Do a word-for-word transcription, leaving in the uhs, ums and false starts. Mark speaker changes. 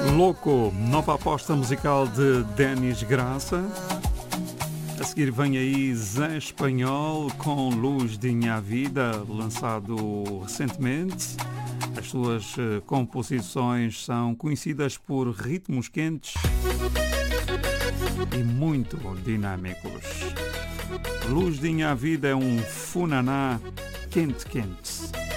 Speaker 1: Louco, nova aposta musical de Denis Graça. A seguir vem aí Zé Espanhol com Luz de Minha Vida, lançado recentemente. As suas composições são conhecidas por ritmos quentes e muito dinâmicos. Luz de Minha Vida é um funaná quente quente.